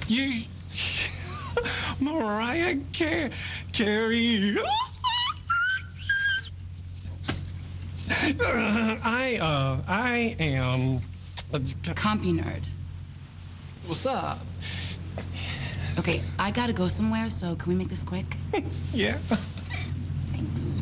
You, Mariah Carey. I am. Compy nerd. What's up? Okay, I gotta go somewhere, so can we make this quick? Yeah. Thanks.